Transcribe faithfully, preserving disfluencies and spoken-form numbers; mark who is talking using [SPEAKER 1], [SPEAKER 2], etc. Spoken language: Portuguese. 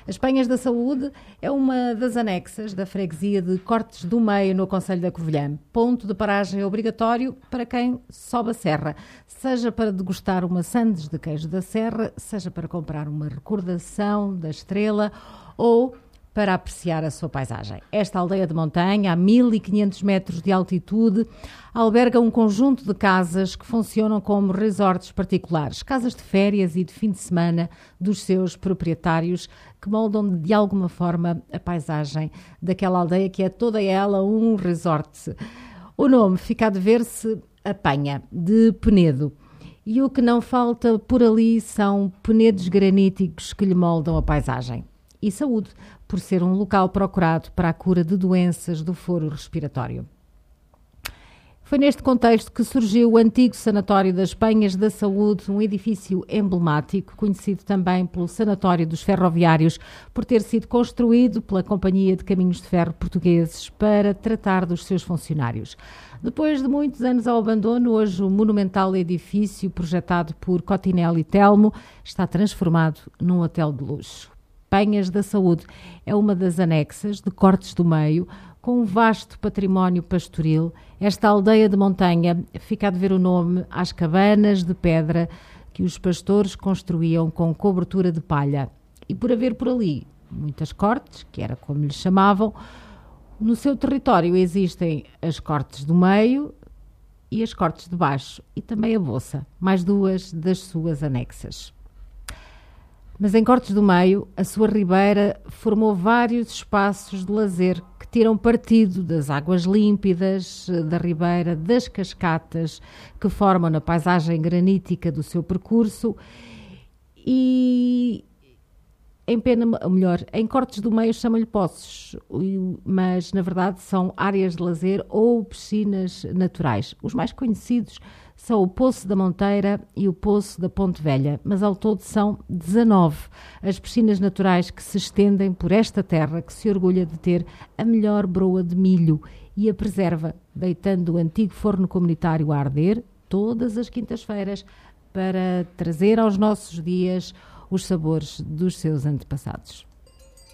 [SPEAKER 1] As Penhas da Saúde é uma das anexas da freguesia de Cortes do Meio, no concelho da Covilhã. Ponto de paragem obrigatório para quem sobe a serra, seja para degustar uma sandes de queijo da serra, seja para comprar uma recordação da estrela ou para apreciar a sua paisagem. Esta aldeia de montanha, a mil e quinhentos metros de altitude, alberga um conjunto de casas que funcionam como resorts particulares, casas de férias e de fim de semana dos seus proprietários, que moldam de alguma forma a paisagem daquela aldeia que é toda ela um resort. O nome fica a dever-se a Penha, de Penedo. E o que não falta por ali são penedos graníticos que lhe moldam a paisagem. E saúde, por ser um local procurado para a cura de doenças do foro respiratório. Foi neste contexto que surgiu o antigo Sanatório das Penhas da Saúde, um edifício emblemático, conhecido também pelo Sanatório dos Ferroviários, por ter sido construído pela Companhia de Caminhos de Ferro Portugueses para tratar dos seus funcionários. Depois de muitos anos ao abandono, hoje o monumental edifício, projetado por Cotinelli Telmo, está transformado num hotel de luxo. Penhas da Saúde é uma das anexas de Cortes do Meio, com um vasto património pastoril. Esta aldeia de montanha fica a dever o nome às cabanas de pedra que os pastores construíam com cobertura de palha. E por haver por ali muitas cortes, que era como lhes chamavam, no seu território existem as Cortes do Meio e as Cortes de Baixo, e também a Boça, mais duas das suas anexas. Mas em Cortes do Meio, a sua ribeira formou vários espaços de lazer que tiram partido das águas límpidas da ribeira, das cascatas que formam na paisagem granítica do seu percurso e, em pena, melhor, em Cortes do Meio chamam-lhe poços, mas na verdade são áreas de lazer ou piscinas naturais. Os mais conhecidos são o Poço da Monteira e o Poço da Ponte Velha, mas ao todo são dezanove as piscinas naturais que se estendem por esta terra que se orgulha de ter a melhor broa de milho e a preserva, deitando o antigo forno comunitário a arder todas as quintas-feiras para trazer aos nossos dias os sabores dos seus antepassados.